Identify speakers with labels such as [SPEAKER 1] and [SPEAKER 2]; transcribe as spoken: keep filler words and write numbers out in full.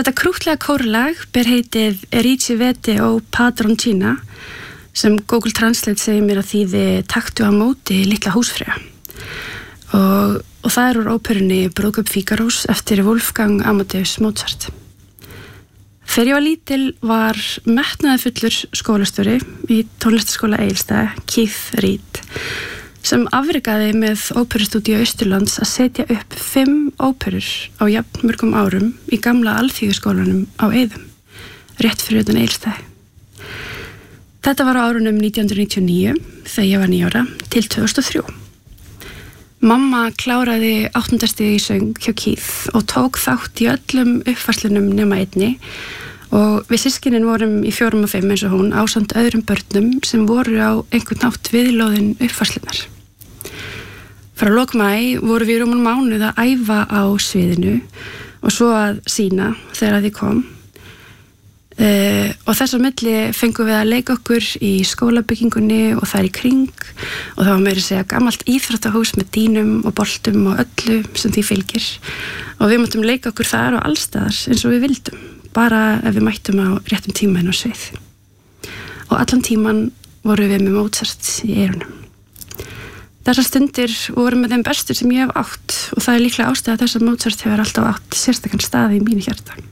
[SPEAKER 1] Þetta krúttlega kórlag ber heitið Ricevete o Padroncina sem Google Translate segir mér að þýði taktu á móti litla húsfreyja. Og, og það er úr óperunni Brúðkaup Fígarós eftir Wolfgang Amadeus Mozart. Þegar ég var lítil var metnaðarfullur skólastjóri í tónlistarskóla Egilsstaða, Keith Reid, sem afrekaði með óperustúdíu Austurlands að setja upp fimm óperur á jafn mörgum árum í gamla alþýðuskólanum á Eiðum, rétt fyrir utan Egilsstaði. Þetta var á árunum nítján hundruð níutíu og níu, þegar ég var níu ára, til tvö þúsund og þrjú. Mamma kláraði áttunda stig í söng hjá Keith og tók þátt í öllum uppfærslunum nema einni og við systkinin vorum í fjórum og fimm eins og hún ásamt öðrum börnum sem voru á einhvern nátt viðlóðin uppfærslunar. Frá lok maí voru við rúman mánuð að æfa á sviðinu og svo að sína þegar því kom. Uh, og þess að milli fengum við að leika okkur í skólabyggingunni og þar í kring og það var meira að segja gamalt íþróttahús með dýnum og boltum og öllu sem því fylgir og við máttum leika okkur þar og allstaðar eins og við vildum, bara ef við mættum á réttum tíma inn á svið og allan tíman voru við með Mozart í eyrunum. Þessar stundir voru með þeim bestur sem ég hef átt og það er líklega ástæða þess að Mozart hefur alltaf átt sérstakann stað í mínu hjarta.